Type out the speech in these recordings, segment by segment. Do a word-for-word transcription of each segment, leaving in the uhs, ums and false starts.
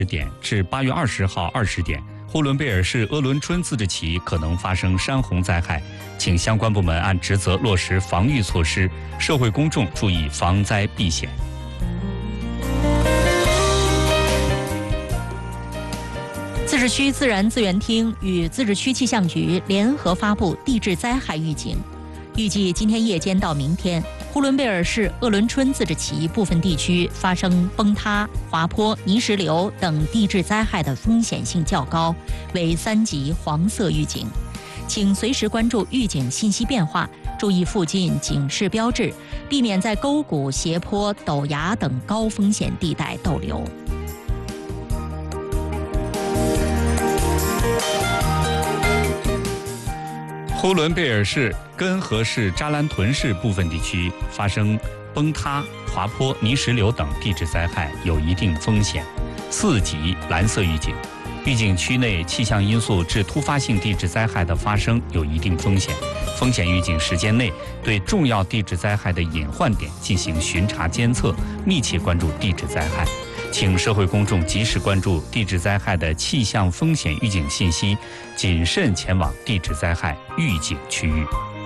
点至八月二十号二十点，呼伦贝尔市鄂伦春自治旗可能发生山洪灾害，请相关部门按职责落实防御措施，社会公众注意防灾避险。 自治区自然资源厅与自治区气象局联合发布地质灾害预警，预计今天夜间到明天，呼伦贝尔市鄂伦春自治旗部分地区发生崩塌、滑坡、泥石流等地质灾害的风险性较高，为三级黄色预警，请随时关注预警信息变化，注意附近警示标志，避免在沟谷、斜坡、陡崖等高风险地带逗留。 呼伦贝尔市根河市扎兰屯市部分地区发生崩塌、滑坡、泥石流等地质灾害，有一定风险，四级蓝色预警。预警区内气象因素致突发性地质灾害的发生有一定风险，风险预警时间内对重要地质灾害的隐患点进行巡查监测，密切关注地质灾害。请社会公众及时关注地质灾害的气象风险预警信息，谨慎前往地质灾害预警区域。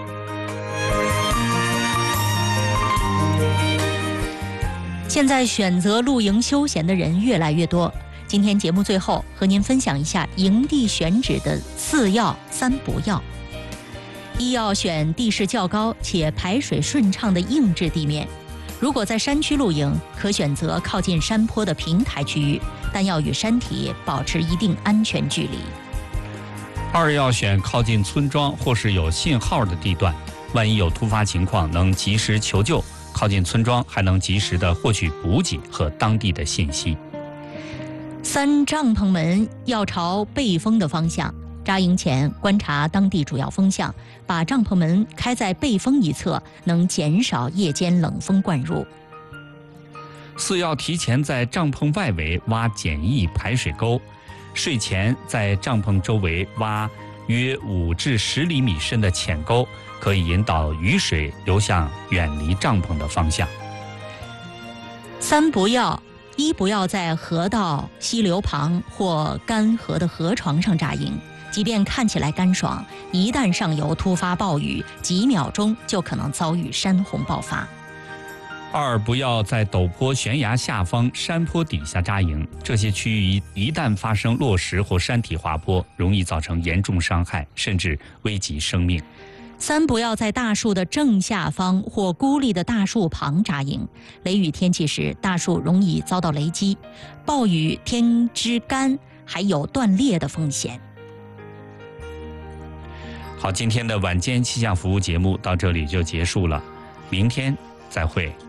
现在选择露营休闲的人越来越多，今天节目最后和您分享一下营地选址的四要三不要。一要选地势较高且排水顺畅的硬质地面，如果在山区露营，可选择靠近山坡的平台区域，但要与山体保持一定安全距离。 二要选靠近村庄或是有信号的地段，万一有突发情况能及时求救，靠近村庄还能及时的获取补给和当地的信息。 三，帐篷门要朝背风的方向，扎营前观察当地主要风向，把帐篷门开在背风一侧，能减少夜间冷风灌入。 四要提前在帐篷外围挖简易排水沟，睡前在帐篷周围挖约五至十厘米深的浅沟，可以引导雨水流向远离帐篷的方向。 三不要：一不要在河道、溪流旁或干涸的河床上扎营，即便看起来干爽，一旦上游突发暴雨，几秒钟就可能遭遇山洪爆发。 二不要在陡坡悬崖下方、山坡底下扎营，这些区域一旦发生落石或山体滑坡，容易造成严重伤害，甚至危及生命。 三不要在大树的正下方或孤立的大树旁扎营，雷雨天气时，大树容易遭到雷击，暴雨天枝干还有断裂的风险。 好，今天的晚间气象服务节目到这里就结束了，明天再会。